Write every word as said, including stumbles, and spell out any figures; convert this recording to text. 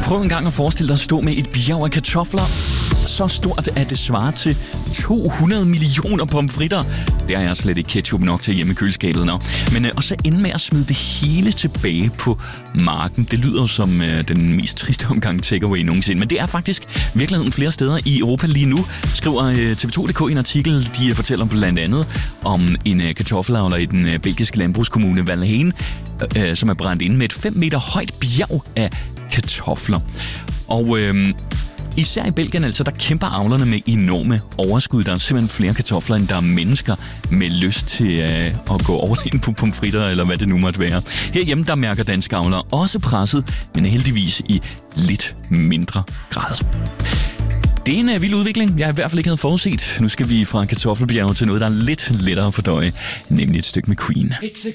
Prøv en gang at forestille dig at stå med et bjerg af kartofler. Så stort, at det svarer til to hundrede millioner pomfritter. Der er jeg slet ikke ketchup nok til hjemme i køleskabet. Nå. Men øh, og så ende med at smide det hele tilbage på marken. Det lyder som øh, den mest triste omgang takeaway nogensinde. Men det er faktisk virkeligheden flere steder i Europa lige nu, skriver øh, T V to punktum d k i en artikel. De fortæller blandt andet om en øh, kartoffelavler i den øh, belgiske landbrugskommune Valheim, øh, som er brændt inde med et fem meter højt bjerg af kartofler. Og øh, især i Belgien, altså, der kæmper avlerne med enorme overskud. Der er simpelthen flere kartofler, end der er mennesker med lyst til øh, at gå over ind på pomfritter, eller hvad det nu måtte være. Herhjemme, der mærker danske avlere også presset, men heldigvis i lidt mindre grad. Det er en uh, vild udvikling, jeg i hvert fald ikke havde forudset. Nu skal vi fra kartoffelbjerget til noget, der er lidt lettere at fordøje, nemlig et stykke med Queen. It's a